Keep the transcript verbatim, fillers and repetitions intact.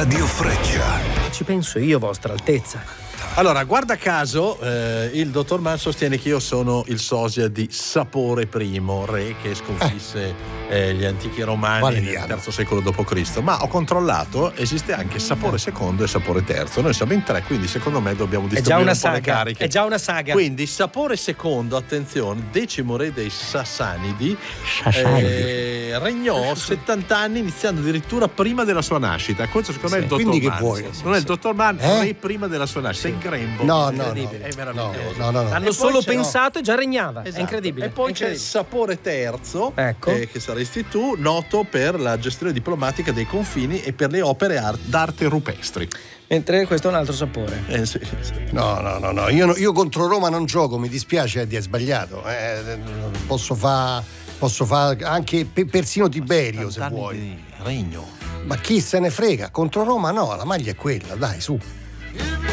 Radio Freccia. Ci penso io, vostra altezza. Allora, guarda caso, eh, il dottor Mann sostiene che io sono il sosia di Sapore I, re che sconfisse eh, gli antichi romani Valeriano. nel terzo secolo dopo Cristo. Ma ho controllato, esiste anche Sapore II e Sapore terzo. Noi siamo in tre, quindi secondo me dobbiamo È già distribuire una un po' le saga. cariche. È già una saga. Quindi Sapore secondo, attenzione, decimo re dei Sassanidi, eh, regnò settanta anni, iniziando addirittura prima della sua nascita. Questo secondo me è il dottor Quindi che Mann. vuoi? Non è il dottor Mann, Eh? re prima della sua nascita, in grembo. No, È no, no. incredibile, è meraviglioso. No, no, no. Hanno E poi solo c'è- pensato e già regnava. Esatto. È incredibile. E poi è c'è incredibile. Sapore terzo, Ecco. eh, che saresti tu, noto per la gestione diplomatica dei confini e per le opere art- d'arte rupestri. Mentre questo è un altro sapore. Eh, sì, sì. No, no, no, no. Io, no- io contro Roma non gioco, mi dispiace di è sbagliato. Eh, posso fare posso fa anche pe- persino Tiberio se Anni vuoi. di regno. Ma chi se ne frega? Contro Roma no, la maglia è quella, dai, su.